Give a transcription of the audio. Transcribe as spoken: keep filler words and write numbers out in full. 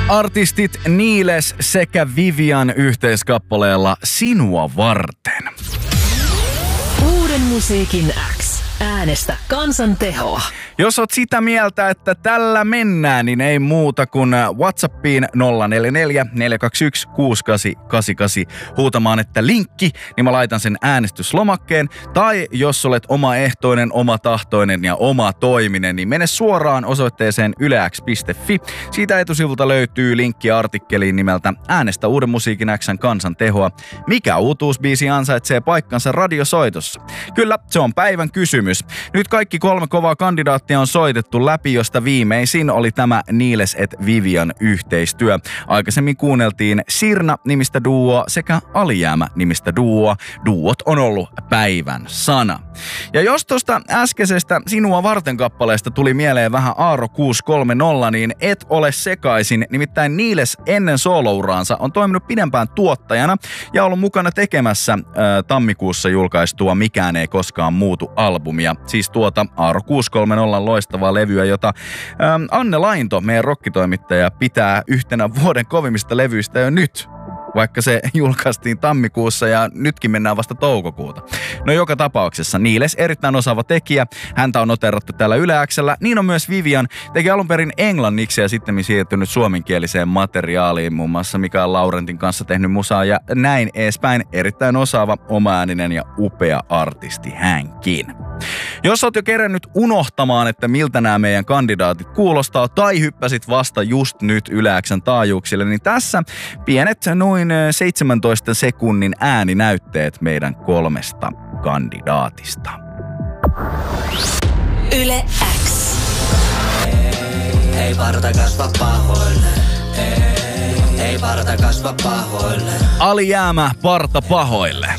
Artistit Niles sekä Vivian yhteiskappaleella Sinua varten. Uuden musiikin X. Äänestä kansan tehoa. Jos oot sitä mieltä, että tällä mennään, niin ei muuta kuin WhatsAppiin nolla neljä neljä neljä kaksi yksi kuusi kahdeksan kahdeksan kahdeksan huutamaan, että linkki, niin mä laitan sen äänestyslomakkeen. Tai jos olet omaehtoinen, omatahtoinen ja omatoiminen, niin mene suoraan osoitteeseen ylex piste fi. Siitä etusivulta löytyy linkki artikkeliin nimeltä Äänestä uuden musiikin X:n kansan tehoa. Mikä uutuusbiisi ansaitsee paikkansa radiosoitossa? Kyllä, se on päivän kysymys. Nyt kaikki kolme kovaa kandidaattia on soitettu läpi, josta viimeisin oli tämä Niles et Vivian yhteistyö. Aikaisemmin kuunneltiin Sirna-nimistä duoa sekä Alijäämä-nimistä duoa. Duot on ollut päivän sana. Ja jos tuosta äskeisestä Sinua varten kappaleesta tuli mieleen vähän Aaro kuusi kolme nolla, niin et ole sekaisin. Nimittäin Niles ennen soolouraansa on toiminut pidempään tuottajana ja ollut mukana tekemässä äh, tammikuussa julkaistua Mikään ei koskaan muutu albumia. Siis tuota Aaro kuusi kolme nolla loistavaa levyä, jota ähm, Anne Lainto, meidän rockitoimittaja, pitää yhtenä vuoden kovimmista levyistä jo nyt. Vaikka se julkaistiin tammikuussa ja nytkin mennään vasta toukokuuta. No joka tapauksessa Niles erittäin osaava tekijä. Häntä on noterattu täällä Yle X:llä. Niin on myös Vivian. Teki alun perin englanniksi ja sitten siirtynyt suomenkieliseen materiaaliin. Muun muassa Mikael Laurentin kanssa tehnyt musaa ja näin edespäin. Erittäin osaava, omaääninen ja upea artisti hänkin. Jos oot jo kerännyt unohtamaan, että miltä nämä meidän kandidaatit kuulostaa tai hyppäsit vasta just nyt Yle X:n taajuuksille, niin tässä pienet noin seitsemäntoista sekunnin ääninäytteet meidän kolmesta kandidaatista. Yle X. Ei parta kasva pahoille. Ei parta kasva pahoille. Alijäämä parta pahoille.